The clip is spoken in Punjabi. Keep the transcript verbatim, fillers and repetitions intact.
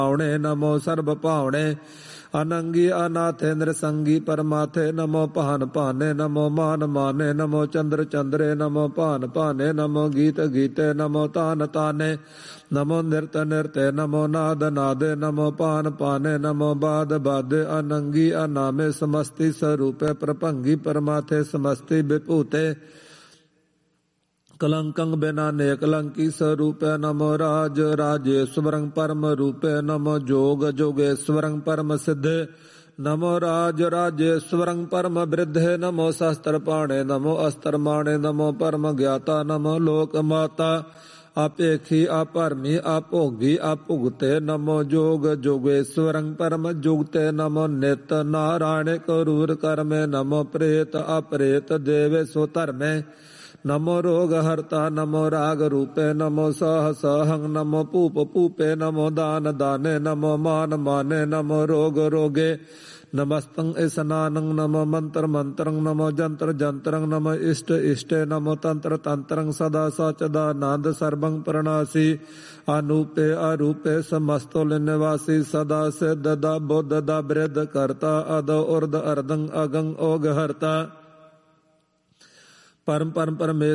ਭਾਵਣੇ ਨਮੋ ਸਰਬ ਭਾਵਣੇ ਅਨੰਗੀ ਅਨਾਥੇ ਨਿਰਸੰਗੀ ਪਰਮਾਥੇ ਨਮੋ ਭਾਨ ਭਾਨੇ ਨਮੋ ਮਾਨ ਮਾਨੇ ਨਮੋ ਚੰਦਰ ਚੰਦਰੇ ਨਮੋ ਭਾਨ ਭਾਨੇ ਨਮੋ ਗੀਤ ਗੀਤੇ ਨਮੋ ਤਾਨ ਤਾਨੇ ਨਮੋ ਨਿਰਤ ਨਿਰਤੇ ਨਮੋ ਨਾਦ ਨਾਦੇ ਨਮੋ ਭਾਨ ਭਾਨੇ ਨਮੋ ਬਾਦ ਬਾਦੇ ਅਨੰਗੀ ਅਨਾਮੇ ਸਮਸਤੀ ਸਰੂਪੇ ਪ੍ਰਭੰਗੀ ਪਰਮਾਥੇ ਸਮਸਤੀ ਵਿਭੂਤੇ ਕਲੰਕੰ ਬਿਨਾ ਨੇਕਲੰਕੀ ਸਰੂਪੇ ਨਮੋ ਰਾਜ ਰਾਜੇਸ਼ਵਰੰ ਪਰਮ ਰੂਪੇ ਨਮੋ ਜੋਗ ਜੋਗੇਸ਼ਵਰੰ ਪਰਮ ਸਿੱਧੇ ਨਮੋ ਰਾਜ ਰਾਜੇਸ਼ਵਰੰ ਪਰਮ ਬ੍ਰਿਧੇ ਨਮੋ ਸ਼ਸਤਰ ਪਾਣੇ ਨਮੋ ਅਸਤਰ ਮਾਣੇ ਨਮੋ ਪਰਮ ਗਿਆਤਾ ਨਮੋ ਲੋਕ ਮਾਤਾ ਆਪੇਖੀ ਆਪਰਮੀ ਆਪੋਗੀ ਆਪੁਗਤੇ ਨਮੋ ਜੋਗ ਜੋਗੇਸ਼ਵਰੰ ਪਰਮ ਜੁਗਤੇ ਨਮੋ ਨਿਤ ਨਾਰਾਇਣ ਕਰੂਰ ਕਰਮੇ ਨਮੋ ਪ੍ਰੇਤ ਅਪ੍ਰੇਤ ਦੇਵੇ ਸੋ ਧਰਮੇ ਨਮੋ ਰੋਗ ਹਰਤਾ ਨਮੋ ਰਾਗ ਰੂਪੇ ਨਮੋ ਸਹ ਸਹੰ ਨਮੋ ਭੂਪ ਭੂਪੇ ਨਮੋ ਦਾਨ ਦਾਨੇ ਨਮੋ ਮਾਨ ਮਾਨੇ ਨਮੋ ਰੋਗ ਰੋਗੇ ਨਮਸਤੰ ਇਸਨਾਨੰ ਨਮੋ ਮੰਤਰ ਮੰਤਰੰ ਨਮੋ ਜੰਤਰ ਜੰਤਰੰ ਨਮੋ ਇਸ਼ਟ ਇਸ਼ਟੇ ਨਮੋ ਤੰਤਰ ਤੰਤਰੰ ਸਦਾ ਸਚਦਾ ਆਨੰਦ ਸਰਬੰ ਪ੍ਰਣਾਸੀ ਅਨੂਪੇ ਅਰੂਪੇ ਸਮਸਤੋ ਨਿਵਾਸੀ ਸਦਾ ਸਿੱਧ ਦਾ ਬੁੱਧ ਦਾ ਬ੍ਰਿਧ ਕਰਤਾ ਅਦ ਉਰਦ ਅਰਦੰ ਅਗੰ ਓਗ ਹਰਤਾ ਪਰਮ ਪਰਮ ਪਰਮੇ